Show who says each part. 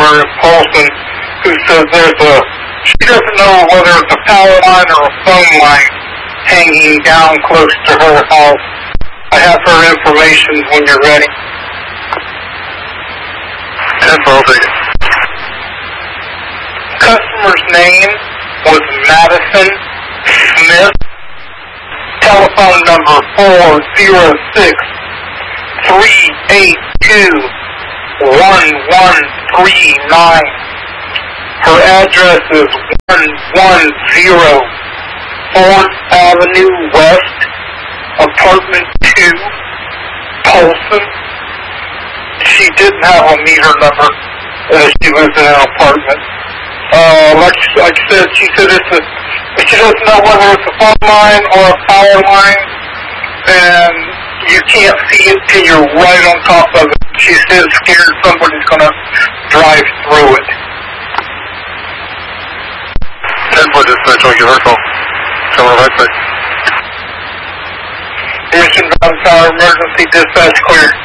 Speaker 1: customer in Polson who says she doesn't know whether it's a power line or a phone line hanging down close to her house. I have her information when you're ready.
Speaker 2: 10-4, I'll take it.
Speaker 1: Customer's name was Madison Smith. Telephone number 406-382-1139. Her address is 110 4th Avenue West, Apartment 2, Polson. She didn't have a meter number. She lives in an apartment. Like I said, she said she doesn't know whether it's a phone line or a power line, and you can't see it till you're right on top of it. She says scared somebody's going to drive through it.
Speaker 2: 10-4 dispatch, I'll give her a call. Tell her right side.
Speaker 1: Mission Valley Tower, emergency dispatch clear.